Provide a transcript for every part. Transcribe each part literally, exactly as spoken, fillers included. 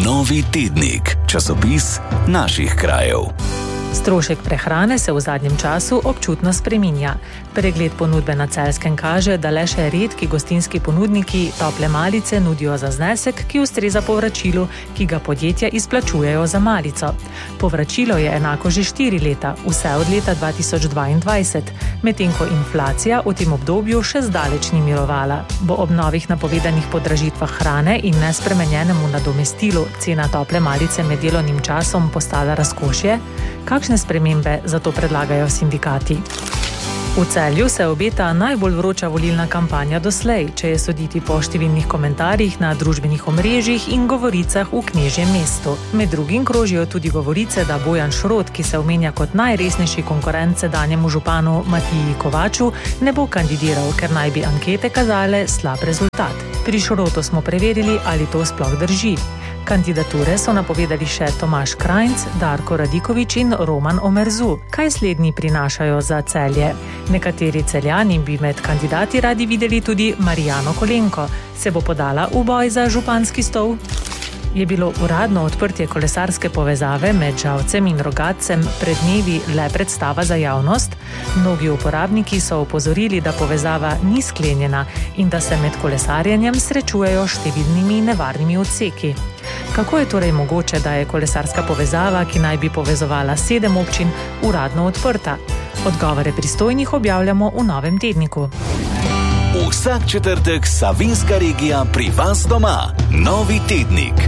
Novi tednik, časopis naših krajev. Strošek prehrane se v zadnjem času občutno spreminja. Pregled ponudbe na Celjskem kaže, da le še redki gostinski ponudniki tople malice nudijo za znesek, ki ustreza povračilu, ki ga podjetja izplačujejo za malico. Povračilo je enako že štiri leta, vse od leta dva tisoč dvaindvajset, medtem ko inflacija v tem obdobju še zdaleč ni mirovala. Bo ob novih napovedanih podražitvah hrane in nespremenjenemu nadomestilu cena tople malice med delovnim časom postala razkošje? Kakšne spremembe zato predlagajo sindikati? V Celju se obeta najbolj vroča volilna kampanja doslej, če je soditi po številnih komentarjih na družbenih omrežjih in govoricah v knežjem mestu. Med drugim krožijo tudi govorice, da Bojan Šrot, ki se omenja kot najresnejši konkurent sedanjemu županu Matiji Kovaču, ne bo kandidiral, ker naj bi ankete kazale slab rezultat. Pri Šrotu smo preverili, ali to sploh drži. Kandidature so napovedali še Tomaž Krajnc, Darko Radikovič in Roman Omerzu. Kaj slednji prinašajo za Celje? Nekateri Celjani bi med kandidati radi videli tudi Marijano Kolenko. Se bo podala v boj za županski stol? Je bilo uradno odprtje kolesarske povezave med Žalcem in Rogatcem pred dnevi le predstava za javnost? Mnogi uporabniki so opozorili, da povezava ni sklenjena in da se med kolesarjenjem srečujejo številnimi nevarnimi odseki. Kako je torej mogoče, da je kolesarska povezava, ki naj bi povezovala sedem občin, uradno odprta? Odgovore pristojnih objavljamo v novem tedniku. Vsak četrtek Savinjska regija pri vas doma. Novi tednik.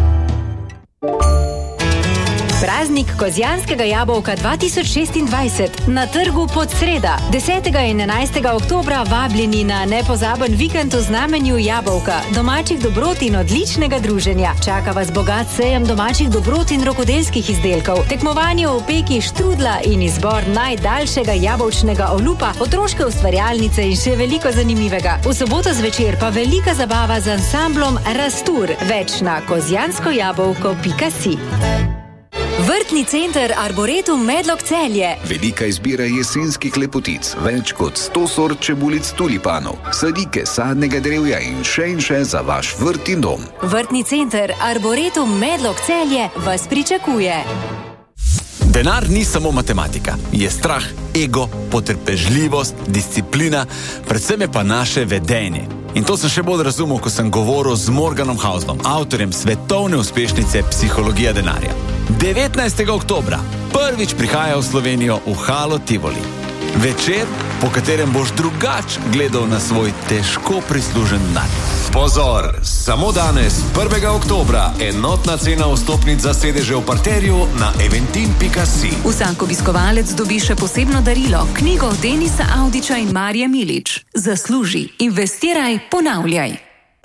Praznik kozjanskega jabolka dva tisoč šestindvajset na trgu Podsreda. desetega in enajstega oktobra vabljeni na nepozaben vikend v znamenju jabolka, domačih dobrot in odličnega druženja. Čaka vas bogat sejem domačih dobrot in rokodelskih izdelkov, tekmovanje v peki štrudla in izbor najdaljšega jabolčnega olupa, otroške ustvarjalnice in še veliko zanimivega. V soboto zvečer pa velika zabava z ansamblom Rastur. Več na kozjansko jabolko pika si. Vrtni center Arboretum Medlog Celje. Velika izbira jesenskih lepotic, več kot sto sort čebulic tulipanov, sadike sadnega drevja in še in še za vaš vrt in dom. Vrtni center Arboretum Medlog Celje vas pričakuje. Denar ni samo matematika. Je strah, ego, potrpežljivost, disciplina, predvsem je pa naše vedenje. In to sem še bolj razumel, ko sem govoril z Morganom Houselom, avtorjem svetovne uspešnice Psihologija denarja. devetnajstega oktobra prvič prihaja v Slovenijo v Halo Tivoli. Večer, po katerem boš drugač gledal na svoj težko prislužen denar. Pozor, samo danes, prvega oktobra, enotna cena vstopnic za sedeže v parterju na eventim pika si. Vsak obiskovalec dobi še posebno darilo, knjigo Denisa Audiča in Marije Milič. Zasluži, investiraj, ponavljaj.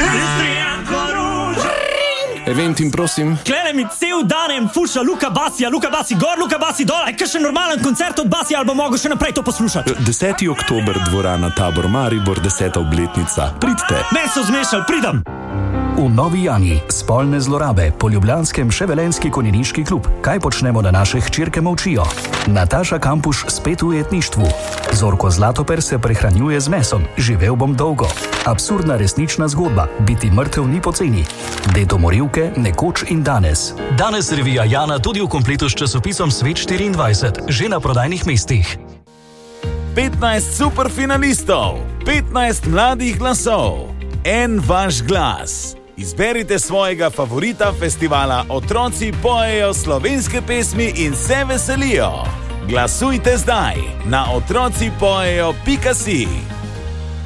Eventim, prosim. Klene mi cel danem fuša Luka Basija, Luka Basi gor, Luka Basi dol, aj kakšen normalen koncert od Basija, ali bo mogel še naprej to poslušati. deseti oktober, dvorana Tabor Maribor, deseta obletnica. Pridite. Meni so zmešali, pridem. V Novi Jani, spolne zlorabe, po ljubljanskem še Velenjski konjeniški klub. Kaj počnemo, da naše hčerke molčijo? Nataša Kampuš spet v ujetništvu. Zorko Zlatoper se prehranjuje z mesom. Živel bom dolgo. Absurdna resnična zgodba. Biti mrtev ni poceni. Dedo morilke, nekoč in danes. Danes revija Jana tudi v kompletu s časopisom Svet štiriindvajset. Že na prodajnih mestih. petnajst superfinalistov, petnajst mladih glasov, en vaš glas. Izberite svojega favorita festivala Otroci pojejo slovenske pesmi in se veselijo. Glasujte zdaj na otroci pojejo pika si.